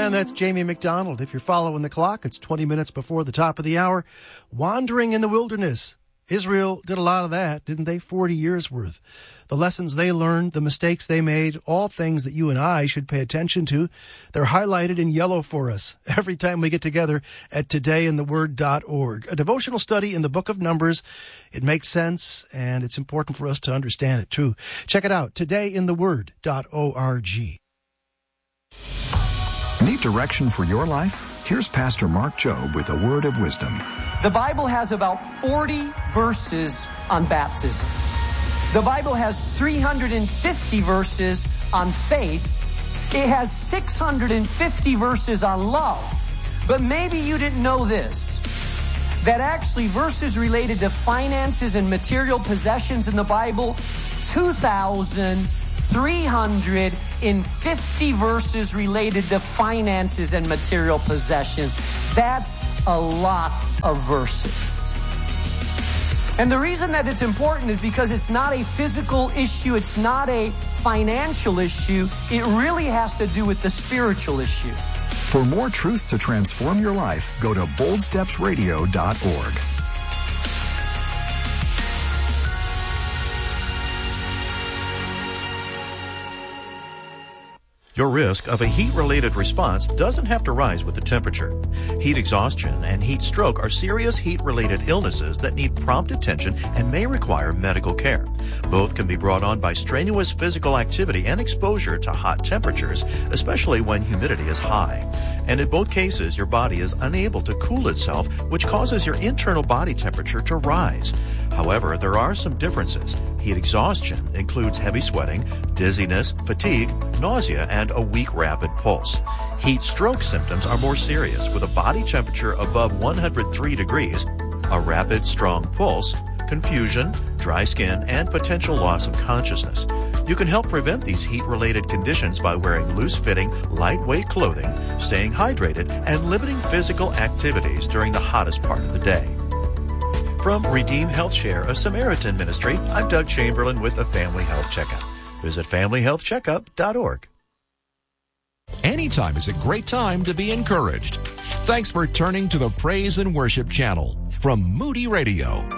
And that's Jamie McDonald. If you're following the clock, it's 20 minutes before the top of the hour. Wandering in the wilderness. Israel did a lot of that, didn't they? 40 years worth. The lessons they learned, the mistakes they made, all things that you and I should pay attention to. They're highlighted in yellow for us every time we get together at todayintheword.org. A devotional study in the book of Numbers. It makes sense, and it's important for us to understand it, too. Check it out, todayintheword.org. Need direction for your life? Here's Pastor Mark Jobe with a word of wisdom. The Bible has about 40 verses on baptism. The Bible has 350 verses on faith. It has 650 verses on love. But maybe you didn't know this, that actually verses related to finances and material possessions in the Bible, 2,350 verses related to finances and material possessions. That's a lot of verses. And the reason that it's important is because it's not a physical issue, it's not a financial issue, it really has to do with the spiritual issue. For more truths to transform your life, go to boldstepsradio.org. Your risk of a heat-related response doesn't have to rise with the temperature. Heat exhaustion and heat stroke are serious heat-related illnesses that need prompt attention and may require medical care. Both can be brought on by strenuous physical activity and exposure to hot temperatures, especially when humidity is high. And in both cases, your body is unable to cool itself, which causes your internal body temperature to rise. However, there are some differences. Heat exhaustion includes heavy sweating, dizziness, fatigue, nausea, and a weak rapid pulse. Heat stroke symptoms are more serious, with a body temperature above 103 degrees, a rapid, strong pulse, confusion, dry skin, and potential loss of consciousness. You can help prevent these heat-related conditions by wearing loose-fitting, lightweight clothing, staying hydrated, and limiting physical activities during the hottest part of the day. From Redeem Health Share, a Samaritan ministry, I'm Doug Chamberlain with a Family Health Checkup. Visit FamilyHealthCheckup.org. Anytime is a great time to be encouraged. Thanks for turning to the Praise and Worship channel from Moody Radio.